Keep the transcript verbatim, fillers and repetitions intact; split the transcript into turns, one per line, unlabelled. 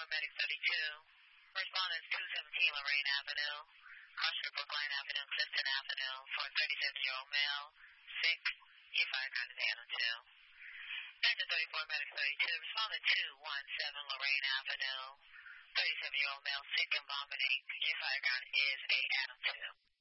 Medic thirty-two. Respondent two seventeen Lorraine Avenue. Crossroad Brookline Avenue, Clifton Avenue, for a thirty-seven-year-old male, sick, E five grounded Adam two. Medic thirty-four Medic thirty-two. Respondent two one seven Lorraine Avenue. thirty-seven-year-old male, sick and vomiting, E five ground is a Adam two.